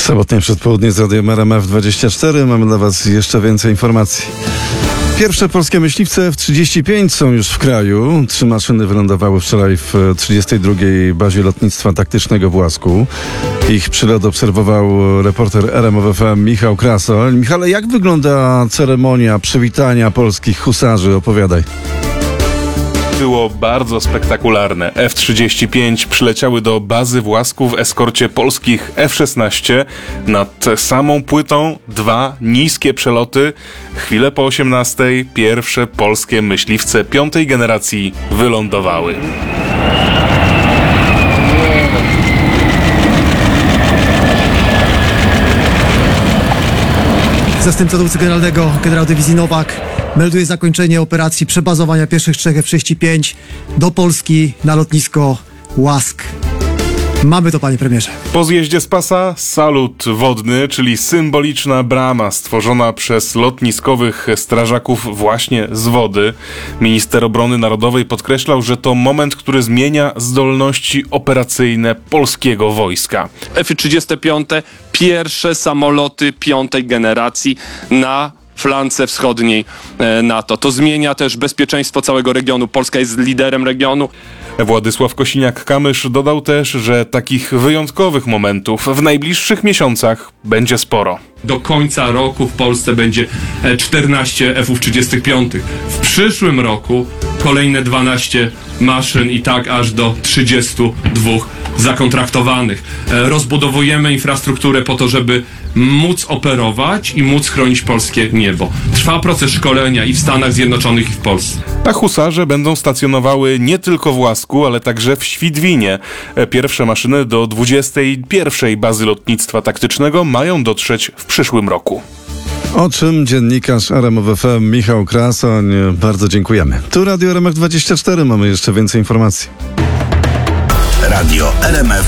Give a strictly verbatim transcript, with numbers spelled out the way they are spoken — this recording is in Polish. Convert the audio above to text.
Sobotnie przedpołudnie z Radiem R M F dwadzieścia cztery. Mamy dla Was jeszcze więcej informacji. Pierwsze polskie myśliwce F trzydzieści pięć są już w kraju. Trzy maszyny wylądowały wczoraj w trzydziestej drugiej bazie lotnictwa taktycznego w Łasku. Ich przylot obserwował reporter R M F F M Michał Krasoń. Michale, jak wygląda ceremonia przywitania polskich husarzy? Opowiadaj. Było bardzo spektakularne. F trzydzieści pięć przyleciały do bazy w Łasku w eskorcie polskich F szesnaście. Nad samą płytą dwa niskie przeloty. Chwilę po osiemnastej pierwsze polskie myśliwce piątej generacji wylądowały. Zastępca dowódcy generalnego, generał dywizji Nowak, melduje zakończenie operacji przebazowania pierwszych trzech F trzydzieści pięć do Polski na lotnisko Łask. Mamy to, panie premierze. Po zjeździe z pasa salut wodny, czyli symboliczna brama stworzona przez lotniskowych strażaków właśnie z wody. Minister Obrony Narodowej podkreślał, że to moment, który zmienia zdolności operacyjne polskiego wojska. F trzydzieści pięć, pierwsze samoloty piątej generacji na flance wschodniej NATO. To zmienia też bezpieczeństwo całego regionu. Polska jest liderem regionu. Władysław Kosiniak-Kamysz dodał też, że takich wyjątkowych momentów w najbliższych miesiącach będzie sporo. Do końca roku w Polsce będzie czternaście F trzydzieści pięć. W przyszłym roku kolejne dwanaście maszyn i tak aż do trzydziestu dwóch zakontraktowanych. Rozbudowujemy infrastrukturę po to, żeby móc operować i móc chronić polskie niebo. Trwa proces szkolenia i w Stanach Zjednoczonych, i w Polsce. A husarze będą stacjonowały nie tylko w Łasku, ale także w Świdwinie. Pierwsze maszyny do dwudziestej pierwszej bazy lotnictwa taktycznego mają dotrzeć w przyszłym roku. O czym dziennikarz R M F F M Michał Krasoń. Bardzo dziękujemy. Tu Radio R M F dwadzieścia cztery. Mamy jeszcze więcej informacji. Radio R M F